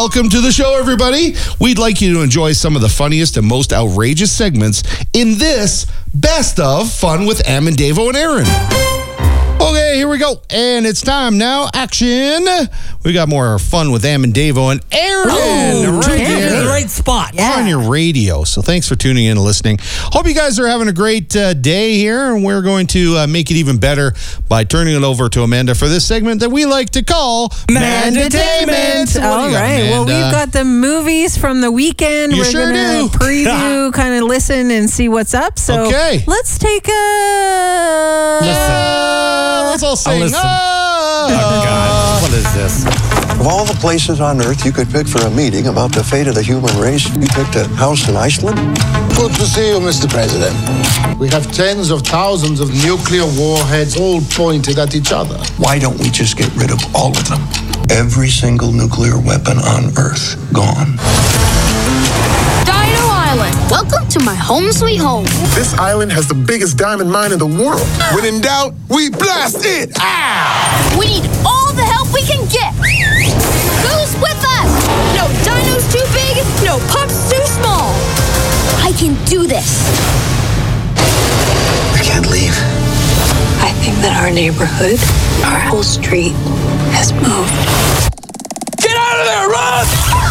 Welcome to the show, everybody. We'd like you to enjoy some of the funniest and most outrageous segments in this Best of Fun with Am and Davo and Aaron. Okay, here we go. And it's time now. Action. We got more fun with Am and Davo and Aaron. Right here in the right spot. On your radio. So thanks for tuning in and listening. Hope you guys are having a great day here. And we're going to make it even better by turning it over to Amanda for this segment that we like to call Mandatainment. All right. Well, we've got the movies from the weekend. We're sure going to preview, kind of listen and see what's up. So let's take a... Let's all sing. Oh, God. What is this? Of all the places on Earth you could pick for a meeting about the fate of the human race, you picked a house in Iceland? Good to see you, Mr. President. We have tens of thousands of nuclear warheads all pointed at each other. Why don't we just get rid of all of them? Every single nuclear weapon on Earth gone. Dino Island. Welcome to my home sweet home. This island has the biggest diamond mine in the world. When in doubt, we blast it. We need all the help we can get. Who's with us? No dinos too big, no pups too small. I can do this. I can't leave. I think that our neighborhood, our whole street, has moved. Get out of there, run!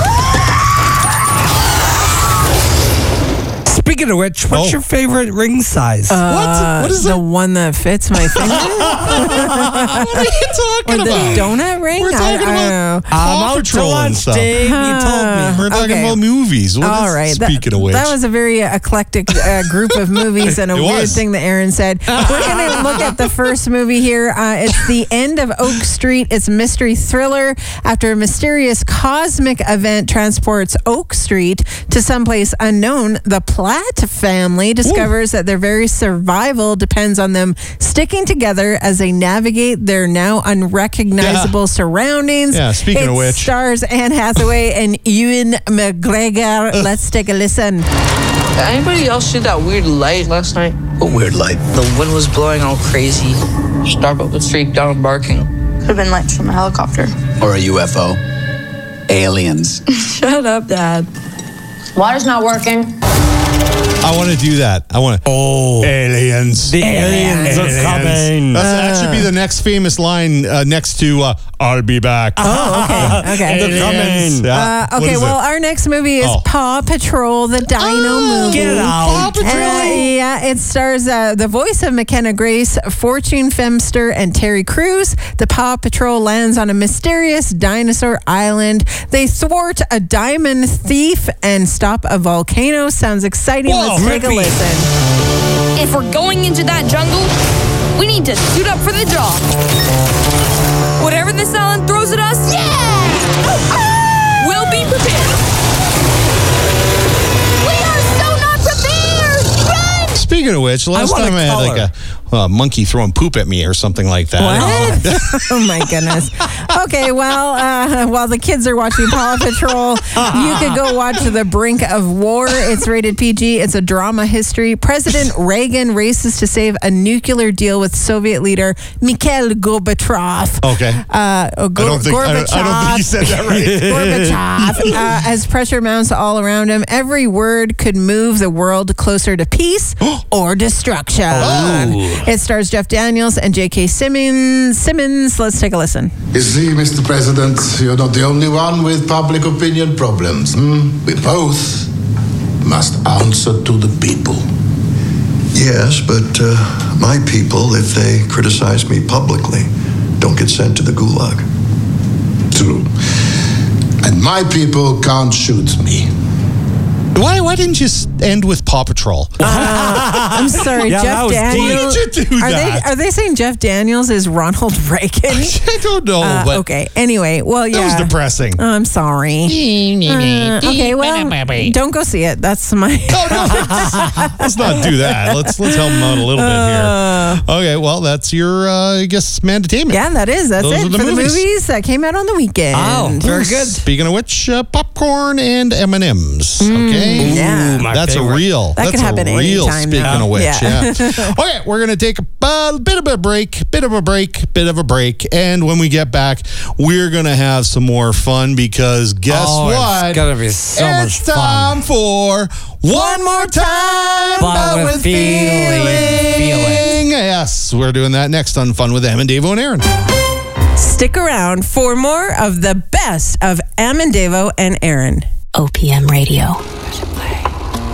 Speaking of which, what's your favorite ring size? What is the one that fits my finger? What are you talking or about? the donut ring? We're talking about Paw Patrol and stuff. Dave, you told me. We're talking about movies. All right. Speaking of which. That was a very eclectic group of movies and a weird thing that Aaron said. We're going to look at the first movie here. It's The End of Oak Street. It's a mystery thriller after a mysterious cosmic event transports Oak Street to someplace unknown. The Platt family discovers that their very survival depends on them sticking together as they navigate their now unrecognizable surroundings. Yeah, speaking of which. Stars Anne Hathaway and Ewan McGregor. Let's take a listen. Anybody else see that weird light last night? What weird light? The wind was blowing all crazy. Starbuck would streak down barking. Could have been lights from a helicopter. Or a UFO. Aliens. Shut up, Dad. Water's not working. I want to do that. Aliens. The aliens are coming. That should be the next famous line next to I'll be back. Oh, okay. They're coming. Yeah. Okay, well, our next movie is Paw Patrol, the Dino movie. Get out. Paw Patrol. Yeah, it stars the voice of McKenna Grace, Fortune Femster, and Terry Crews. The Paw Patrol lands on a mysterious dinosaur island. They thwart a diamond thief and stop a volcano. Sounds exciting. Whoa, Let's take a listen. If we're going into that jungle, we need to suit up for the job. Whatever this island throws at us, we'll be prepared. We are so not prepared. Run! Speaking of which, last time I had like a monkey throwing poop at me or something like that. What? Oh my goodness. Okay, well, while the kids are watching Paw Patrol, you could go watch The Brink of War. It's rated PG. It's a drama history. President Reagan races to save a nuclear deal with Soviet leader Mikhail Gorbachev. Okay. I don't think you said that right. Gorbachev. As pressure mounts all around him, every word could move the world closer to peace or destruction. It stars Jeff Daniels and J.K. Simmons. Let's take a listen. You see, Mr. President, you're not the only one with public opinion problems. We both must answer to the people. Yes, but my people, if they criticize me publicly, don't get sent to the gulag. True. And my people can't shoot me. Why didn't you end with Paw Patrol? I'm sorry, Jeff Daniels. Why did you do that? Are they saying Jeff Daniels is Ronald Reagan? I don't know. But okay. Anyway, well, yeah. That was depressing. I'm sorry. Okay, well, don't go see it. That's my. Let's not do that. Let's help them out a little bit here. Okay, well, that's your, I guess, Mandatainment. Yeah, that is. That's Those it are the for movies. the movies that came out on the weekend. Oh, very good. Speaking of which, popcorn and M&Ms. Okay, yeah. Ooh, my that's favorite. a real. That that's could happen a real. anytime Speaking now. of which, Yeah. Okay, we're gonna take a bit of a break, and when we get back, we're gonna have some more fun because guess what? It's gonna be so much It's fun. time for One More Time, But with feeling. Yes, we're doing that next on Fun with Em and Davo and Aaron. Stick around for more of the best of Am and Davo and Aaron. OPM Radio.